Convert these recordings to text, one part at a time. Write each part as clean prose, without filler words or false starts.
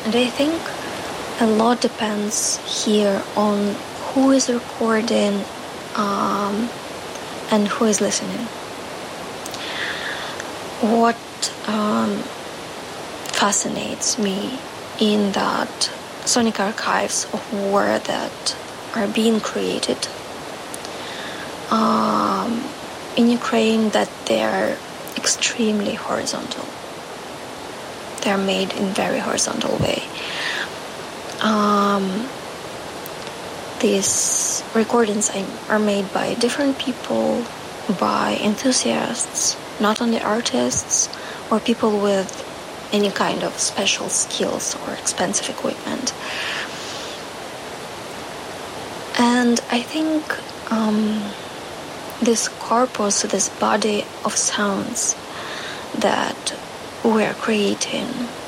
And I think a lot depends here on who is recording and who is listening. What fascinates me in that sonic archives of war that are being created in Ukraine, that they are extremely horizontal. They are made in very horizontal way. These recordings are made by different people, by enthusiasts, not only artists or people with any kind of special skills or expensive equipment. And I think this corpus, this body of sounds that we're creating,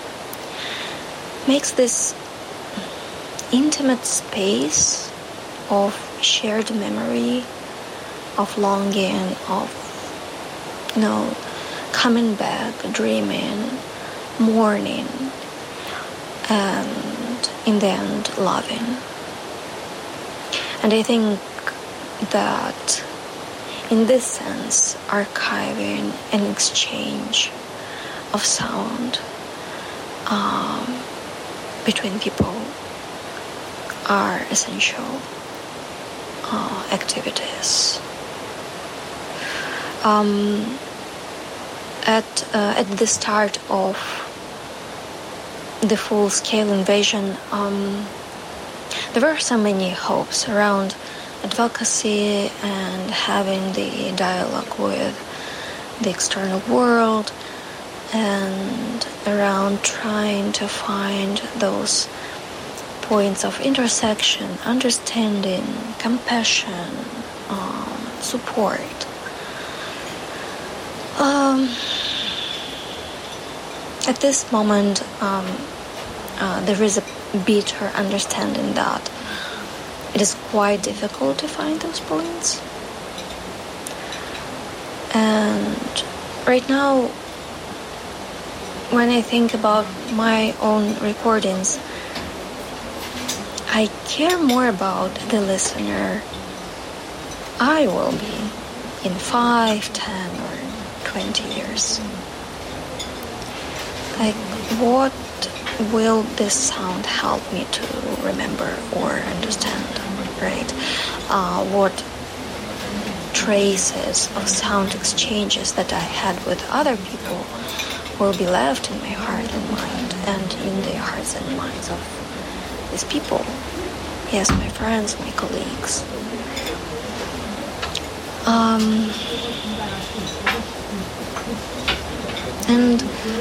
makes this intimate space of shared memory, of longing, of, coming back, dreaming, mourning, and in the end, loving. And I think that in this sense, archiving and exchange of sound between people are essential activities. At the start of the full-scale invasion, there were so many hopes around advocacy and having the dialogue with the external world, and around trying to find those points of intersection, understanding, compassion, support. At this moment, there is a bitter understanding that it is quite difficult to find those points. And right now, when I think about my own recordings, I care more about the listener I will be in 5, 10, or 20 years. Like, what will this sound help me to remember or understand, right? What traces of sound exchanges that I had with other people will be left in my heart and mind, and in the hearts and minds of these people. Yes, my friends, my colleagues. And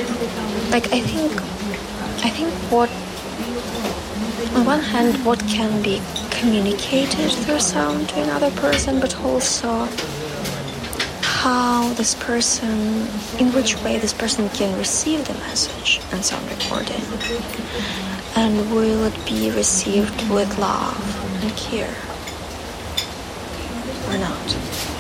I think what, on one hand, what can be communicated through sound to another person, but also how this person, in which way this person can receive the message and sound recording. And will it be received with love and care or not?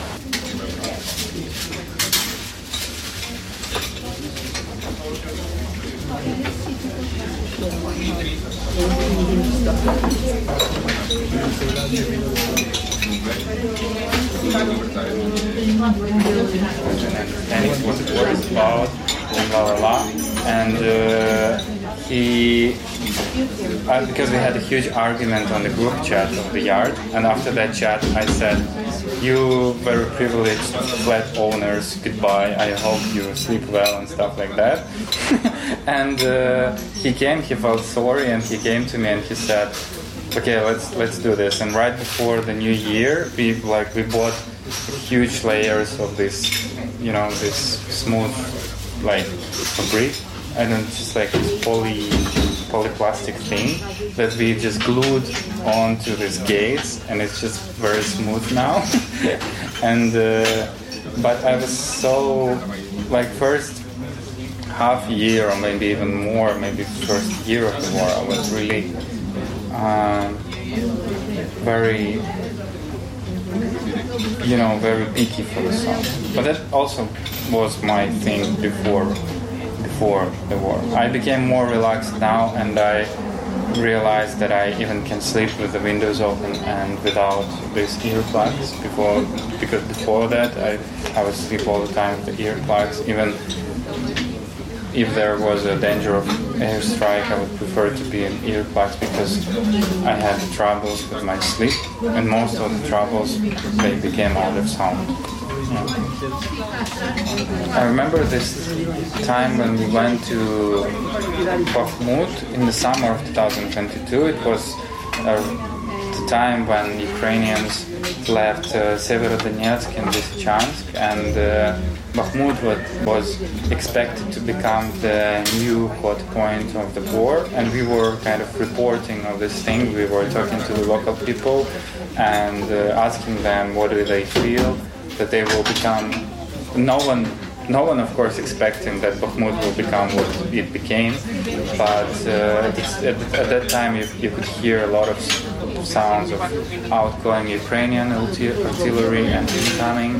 And what it was about, and because we had a huge argument on the group chat of the yard, and after that chat I said, "You very privileged flat owners, goodbye, I hope you sleep well," and stuff like that. And he felt sorry, and he came to me and he said, "Okay, let's do this." And right before the new year, we bought huge layers of this, this smooth fabric, and then just like this polyplastic thing that we just glued onto these gates, and it's just very smooth now. And but I was so first half year, or maybe even more, maybe first year of the war, I was really very very picky for the sound. But that also was my thing before before the war. I became more relaxed now, and I realized that I even can sleep with the windows open and without these earplugs. Because before that I would sleep all the time with the earplugs. Even if there was a danger of airstrike, I would prefer to be in earplugs because I had troubles with my sleep, and most of the troubles, they became out of sound. I remember this time when we went to Bakhmut in the summer of 2022. It was the time when Ukrainians left Severodonetsk and Lysychansk, and Bakhmut was expected to become the new hot point of the war, and we were kind of reporting of this thing. We were talking to the local people and asking them what do they feel that they will become. No one of course expecting that Bakhmut will become what it became, but at that time you could hear a lot of sounds of outgoing Ukrainian artillery and incoming,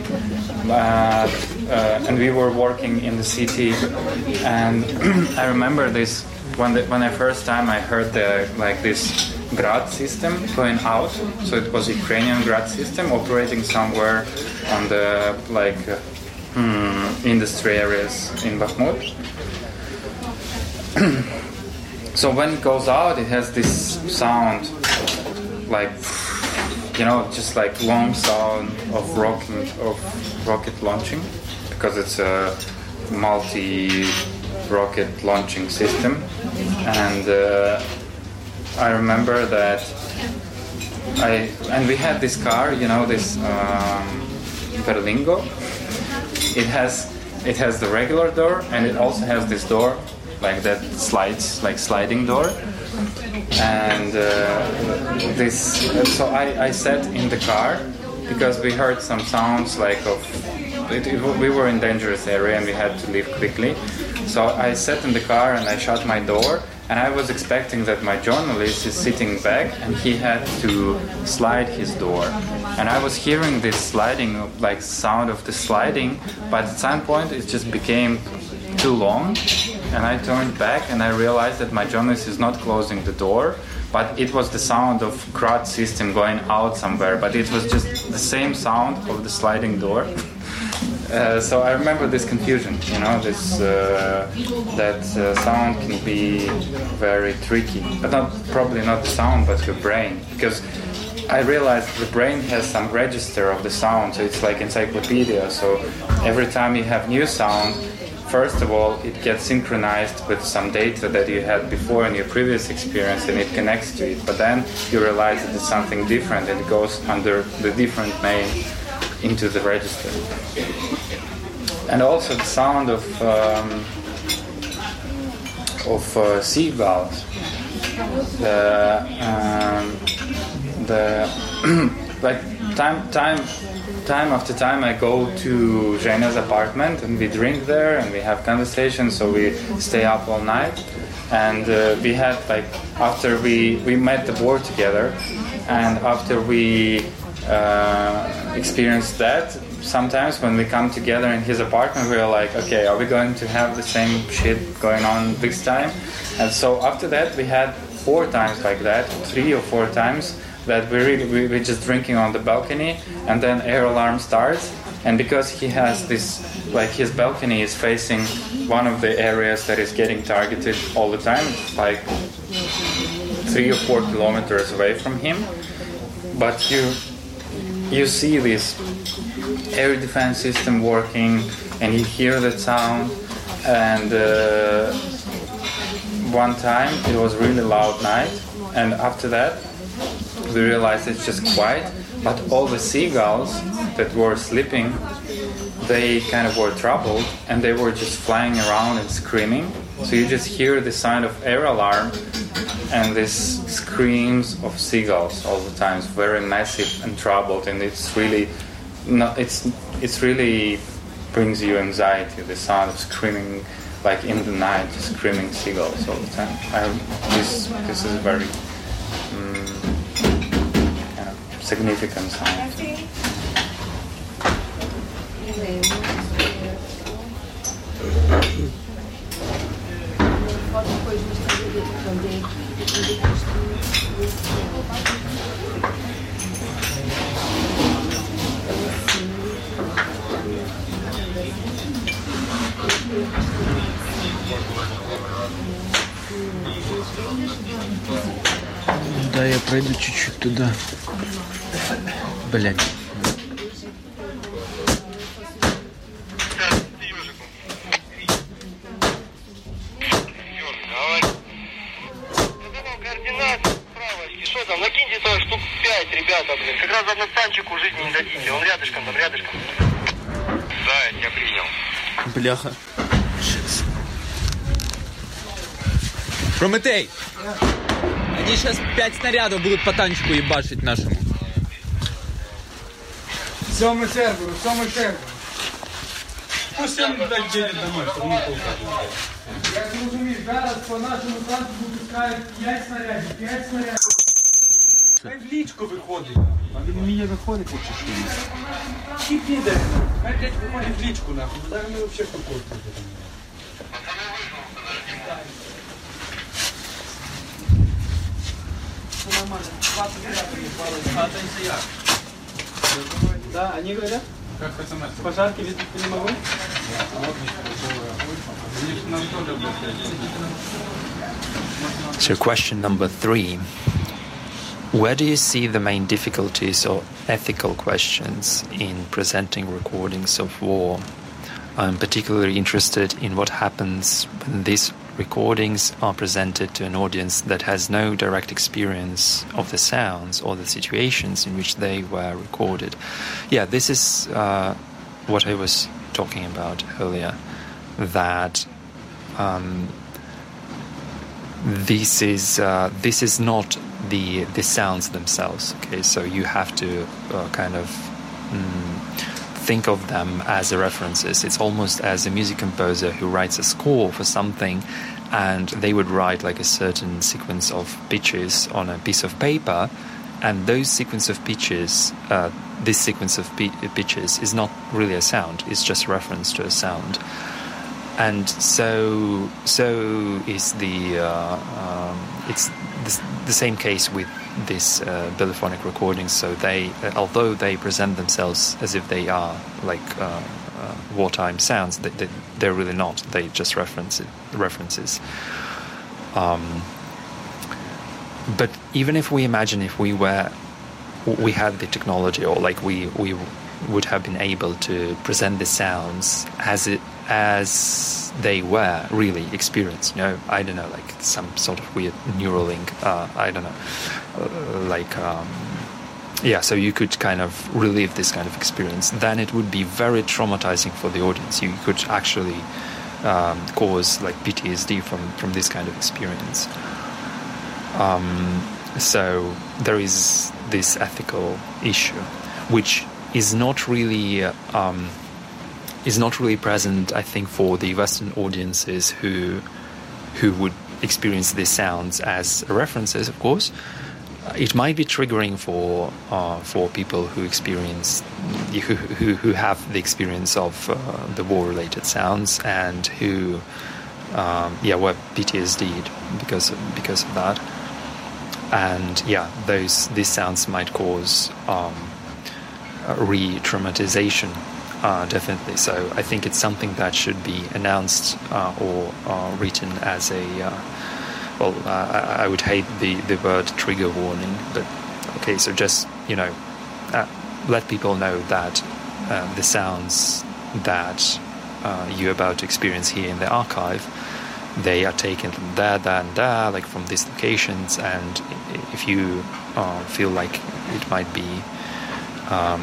and we were working in the city, and I remember this when the first time I heard this Grad system going out. So it was Ukrainian Grad system operating somewhere on the industry areas in Bakhmut. So when it goes out, it has this sound just like long sound of rocket launching, because it's a multi-rocket launching system. And I remember that we had this car, this Berlingo. It has the regular door, and it also has this door like that slides, like sliding door. And so I sat in the car because we heard some sounds we were in dangerous area and we had to leave quickly. So I sat in the car and I shut my door, and I was expecting that my journalist is sitting back and he had to slide his door. And I was hearing this sliding, sound of the sliding, but at some point it just became too long, and I turned back and I realized that my journalist is not closing the door, but it was the sound of Grad system going out somewhere, but it was just the same sound of the sliding door. So I remember this confusion, that sound can be very tricky, but probably not the sound, but your brain, because I realized the brain has some register of the sound, so it's like encyclopedia. So every time you have new sound, first of all, it gets synchronized with some data that you had before in your previous experience, and it connects to it. But then you realize that it's something different, and it goes under the different name into the register. And also the sound of seagulls. Time after time I go to Zhena's apartment and we drink there and we have conversations, so we stay up all night. And we had after we met the war together, and after we experienced that, sometimes when we come together in his apartment, we're like, okay, are we going to have the same shit going on this time? And so after that we had 4 times like that, 3 or 4 times, that we're just drinking on the balcony, and then air alarm starts. And because he has this, his balcony is facing one of the areas that is getting targeted all the time, 3 or 4 kilometers away from him. But you see this air defense system working, and you hear that sound. And one time it was really loud night, and after that we realized it's just quiet, but all the seagulls that were sleeping, they kind of were troubled, and they were just flying around and screaming. So you just hear the sound of air alarm and these screams of seagulls all the time. It's very massive and troubled, and it's really brings you anxiety, the sound of screaming, in the night, screaming seagulls all the time. This is a very kind of significant sound. Да, я пройду чуть-чуть туда. Блядь. Что там, накиньте то штук 5, ребята, блин. Как раз одностанчику жизни не дадите. Он рядышком, там рядышком. Да, я тебя принял. Бляха. Прометей! Они сейчас 5 снарядов будут по танчику ебашить нашему. Сьомий сервер. Пусть він так ділять домой, щоб не толкати. Я не розумію, зараз по нашому танку випускають 5 снарядів. Хай в лічку виходить. А він вміє виходить, чи що? Чи піде? Хай блядь виходить в лічку, нахуй. Зараз ми взагалі покоїмо. Все нормально. 29 Да, они говорят? Как СМС? Пожарки видеть не могу? So question number 3. Where do you see the main difficulties or ethical questions in presenting recordings of war? I'm particularly interested in what happens when these recordings are presented to an audience that has no direct experience of the sounds or the situations in which they were recorded. Yeah, this is what I was talking about earlier, that this is not the sounds themselves. Okay, so you have to kind of think of them as references. It's almost as a music composer who writes a score for something, and they would write like a certain sequence of pitches on a piece of paper, and those sequence of pitches, this sequence of pitches is not really a sound. It's just a reference to a sound. And so is it's the same case with this bibliophonic recordings. So they, although they present themselves as if they are like wartime sounds, they're really not. They just references. But even if we imagine if we had the technology, or like we would have been able to present the sounds as they were really experienced, I don't know, like some sort of weird neural link, I don't know, so you could kind of relive this kind of experience, then it would be very traumatizing for the audience. You could actually cause like PTSD from this kind of experience. So there is this ethical issue, which is not really present, I think, for the Western audiences who would experience these sounds as references. Of course, it might be triggering for people who experience who have the experience of the war-related sounds and who were PTSD'd because of that. And these sounds might cause re-traumatization, definitely. So I think it's something that should be announced or written as a I would hate the word trigger warning, but okay, so just let people know that the sounds that you're about to experience here in the archive, they are taken from there, like from these locations, and if you feel like it might be